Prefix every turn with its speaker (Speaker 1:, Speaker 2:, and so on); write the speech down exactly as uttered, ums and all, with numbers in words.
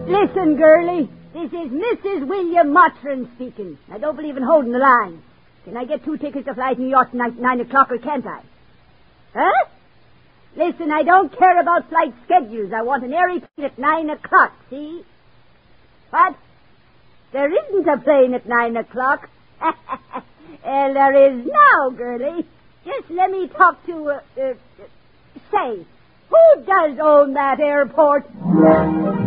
Speaker 1: Listen, girlie. This is Missus William Mottram speaking. I don't believe in holding the line. Can I get two tickets to fly to New York tonight at nine o'clock, or can't I? Huh? Listen, I don't care about flight schedules. I want an airy plane at nine o'clock, see? What? There isn't a plane at nine o'clock. Well, there is now, girlie. Just let me talk to, uh, uh, say, who does own that airport?